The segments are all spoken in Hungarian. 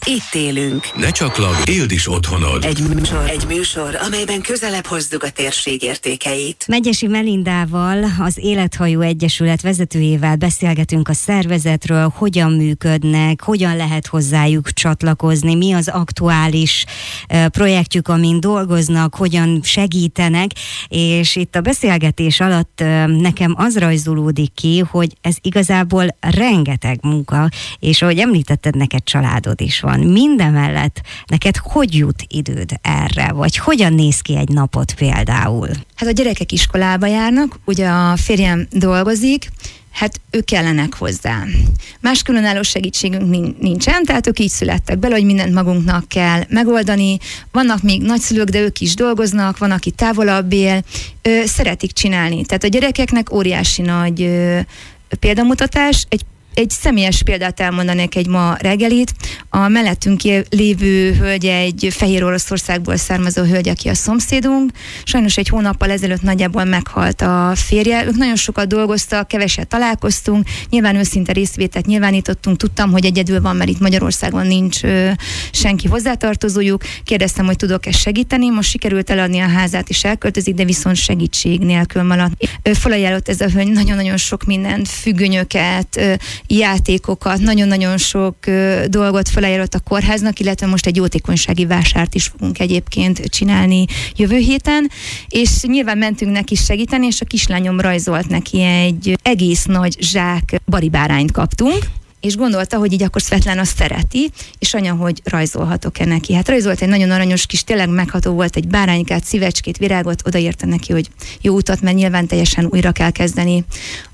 itt élünk. Ne csaklag, éld is otthonod. Egy műsor, amelyben közelebb hozzuk a térség értékeit. Megyesi Melindával, az Élethajó Egyesület vezetőjével beszélgetünk a szervezetről, hogyan működnek, hogyan lehet hozzájuk csatlakozni, mi az aktuális projektjük, amin dolgoznak, hogyan segítenek, és itt a beszélgetés alatt nekem az rajzolódik ki, hogy ez igazából rengeteg munka, és ahogy említetted, neked családod is van. Mindemellett neked hogy jut időd erre, vagy hogyan néz ki egy napot például? Hát a gyerekek iskolába járnak, ugye a férjem dolgozik, hát ők kellenek hozzá. Más különálló segítségünk nincsen, tehát ők így születtek bele, hogy mindent magunknak kell megoldani. Vannak még nagyszülők, de ők is dolgoznak, van, aki távolabb él, szeretik csinálni. Tehát a gyerekeknek óriási nagy példamutatás. Egy személyes példát elmondanék egy ma reggelit. A mellettünk lévő hölgy egy Fehér Oroszországból származó hölgy, aki a szomszédunk. Sajnos egy hónappal ezelőtt nagyjából meghalt a férje. Ők nagyon sokat dolgoztak, keveset találkoztunk. Nyilván őszinte részvételt nyilvánítottunk. Tudtam, hogy egyedül van, mert itt Magyarországon nincs senki hozzátartozójuk. Kérdeztem, hogy tudok-e segíteni. Most sikerült eladni a házát és elköltözik, de viszont segítség nélkül maradt. Felajánlott ez a hölgy nagyon-nagyon sok mindent, függönyöket, játékokat, nagyon-nagyon sok dolgot felajánlott a kórháznak, illetve most egy jótékonysági vásárt is fogunk egyébként csinálni jövő héten, és nyilván mentünk neki segíteni, és a kislányom rajzolt neki egy egész nagy zsák baribárányt kaptunk, és gondolta, hogy így akkor Svetlana szereti, és anya, hogy rajzolhatok-e neki. Hát rajzolt egy nagyon aranyos kis, tényleg megható volt, egy báránykát, szívecskét, virágot, odaírta neki, hogy jó utat, mert nyilván teljesen újra kell kezdeni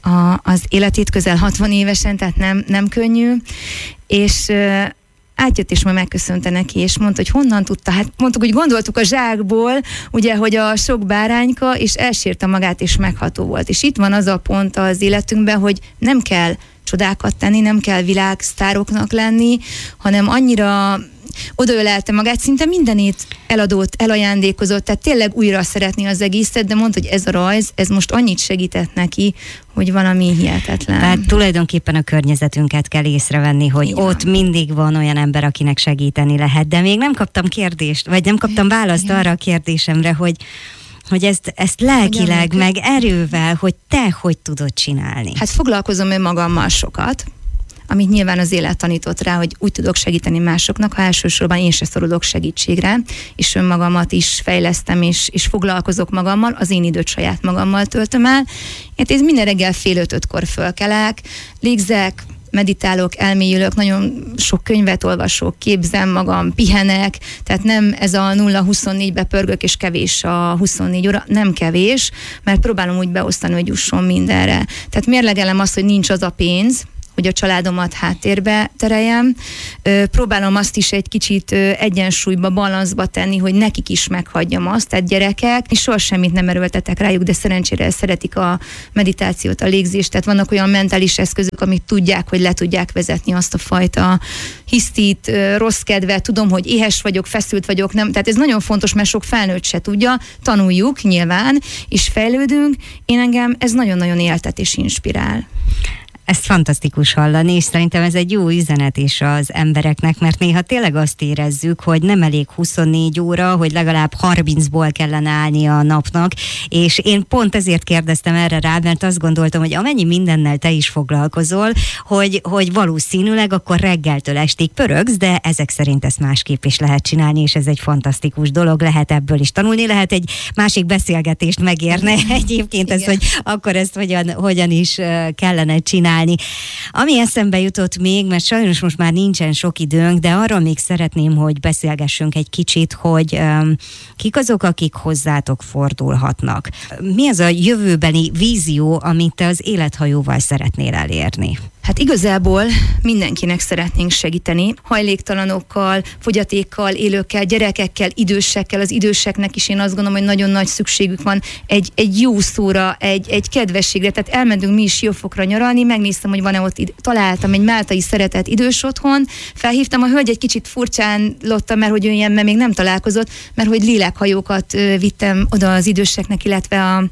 az életét, közel 60 évesen, tehát nem könnyű, és átjött és majd megköszönte neki, és mondta, hogy honnan tudta. Hát mondtuk, hogy gondoltuk a zsákból, ugye, hogy a sok bárányka, és elsírta magát, és megható volt. És itt van az a pont az életünkben, hogy nem kell csodákat tenni, nem kell világsztároknak lenni, hanem annyira odaölelte magát, szinte mindenét eladott, elajándékozott, tehát tényleg újra szeretné az egészet, de mondta, hogy ez a rajz, ez most annyit segített neki, hogy valami hihetetlen. Tehát tulajdonképpen a környezetünket kell észrevenni, hogy igen, ott mindig van olyan ember, akinek segíteni lehet, de még nem kaptam kérdést, vagy nem kaptam választ igen, arra a kérdésemre, hogy ezt lelkileg, meg erővel, hogy te hogy tudod csinálni? Hát foglalkozom önmagammal sokat, amit nyilván az élet tanított rá, hogy úgy tudok segíteni másoknak, ha elsősorban én se szorulok segítségre, és önmagamat is fejlesztem, és foglalkozok magammal, az én időt saját magammal töltöm el. Én minden reggel 4:30-5-kor fölkelek, légzek, meditálok, elmélyülök, nagyon sok könyvet olvasok, képzem magam, pihenek, tehát nem ez a 0-24-be pörgök, és kevés a 24 óra, nem kevés, mert próbálom úgy beosztani, hogy jusson mindenre. Tehát mérlegelem azt, hogy nincs az a pénz, hogy a családomat háttérbe tereljem. Próbálom azt is egy kicsit egyensúlyba, balanszba tenni, hogy nekik is meghagyjam azt, tehát gyerekek, és soha semmit nem erőltetek rájuk, de szerencsére szeretik a meditációt, a légzést, tehát vannak olyan mentális eszközök, amik tudják, hogy le tudják vezetni azt a fajta hisztit, rossz kedvet, tudom, hogy éhes vagyok, feszült vagyok, nem, tehát ez nagyon fontos, mert sok felnőtt se tudja, tanuljuk nyilván, és fejlődünk. Engem ez nagyon-nagyon éltet és inspirál. Ezt fantasztikus hallani, és szerintem ez egy jó üzenet is az embereknek, mert néha tényleg azt érezzük, hogy nem elég 24 óra, hogy legalább 30-ból kellene állni a napnak, és én pont ezért kérdeztem erre rá, mert azt gondoltam, hogy amennyi mindennel te is foglalkozol, hogy valószínűleg akkor reggeltől estig pörögsz, de ezek szerint ezt másképp is lehet csinálni, és ez egy fantasztikus dolog, lehet ebből is tanulni, lehet egy másik beszélgetést megérne egyébként ez, hogy akkor ezt hogyan is kellene csinálni. Ami eszembe jutott még, mert sajnos most már nincsen sok időnk, de arról még szeretném, hogy beszélgessünk egy kicsit, hogy kik azok, akik hozzátok fordulhatnak. Mi az a jövőbeni vízió, amit te az Élethajóval szeretnél elérni? Hát igazából mindenkinek szeretnénk segíteni, hajléktalanokkal, fogyatékkal élőkkel, gyerekekkel, idősekkel, az időseknek is én azt gondolom, hogy nagyon nagy szükségük van egy jó szóra, egy kedvességre, tehát elmentünk mi is Siófokra nyaralni, megnéztem, hogy van-e ott, találtam egy máltai szeretett idős otthon, felhívtam, a hölgy egy kicsit furcsán lotta, mert hogy ő ilyen, mert még nem találkozott, mert hogy lélekhajókat vittem oda az időseknek, illetve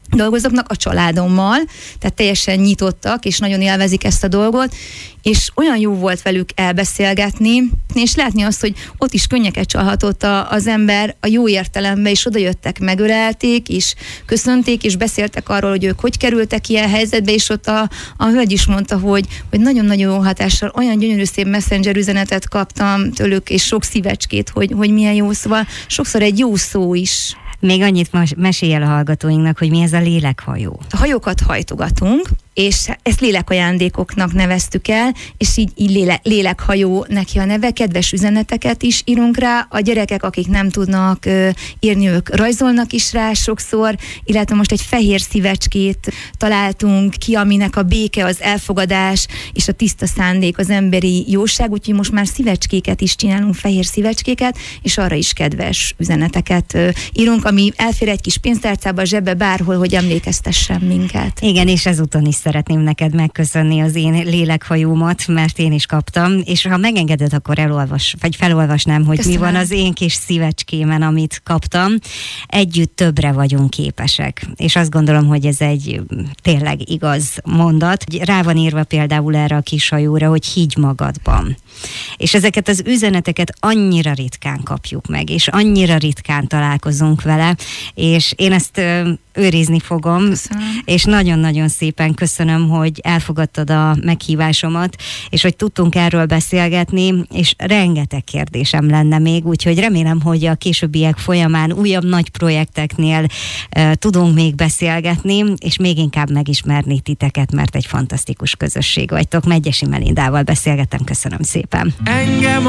dolgozóknak, a családommal, tehát teljesen nyitottak, és nagyon élvezik ezt a dolgot, és olyan jó volt velük elbeszélgetni, és látni azt, hogy ott is könnyeket csalhatott az ember a jó értelemben, és oda jöttek, megölelték, és köszönték, és beszéltek arról, hogy ők hogy kerültek ilyen helyzetbe, és ott a hölgy is mondta, hogy nagyon-nagyon jó hatással, olyan gyönyörű szép messenger üzenetet kaptam tőlük, és sok szívecskét, hogy milyen jó, szóval sokszor egy jó szó is. Még annyit mesélj el a hallgatóinknak, hogy mi ez a lélekhajó. A hajókat hajtogatunk, és ezt lélekajándékoknak neveztük el, és így lélekhajó neki a neve, kedves üzeneteket is írunk rá, a gyerekek, akik nem tudnak írni, ők rajzolnak is rá sokszor, illetve most egy fehér szívecskét találtunk ki, aminek a béke, az elfogadás és a tiszta szándék, az emberi jóság, úgyhogy most már szívecskéket is csinálunk, fehér szívecskéket, és arra is kedves üzeneteket írunk, ami elfér egy kis pénztárcába, zsebbe, bárhol, hogy emlékeztessen minket. Igen, és ezúton is szeretném neked megköszönni az én lélekhajómat, mert én is kaptam, és ha megengeded, akkor felolvasnám, hogy Köszönöm. Mi van az én kis szívecskémen, amit kaptam. Együtt többre vagyunk képesek. És azt gondolom, hogy ez egy tényleg igaz mondat. Rá van írva például erre a kis hajóra, hogy higgy magadban. És ezeket az üzeneteket annyira ritkán kapjuk meg, és annyira ritkán találkozunk vele, és én ezt őrizni fogom, Köszönöm. és nagyon-nagyon szépen köszönöm, hogy elfogadtad a meghívásomat, és hogy tudtunk erről beszélgetni, és rengeteg kérdésem lenne még, úgyhogy remélem, hogy a későbbiek folyamán újabb nagy projekteknél tudunk még beszélgetni, és még inkább megismerni titeket, mert egy fantasztikus közösség vagytok. Megyesi Melindával beszélgettem, köszönöm szépen.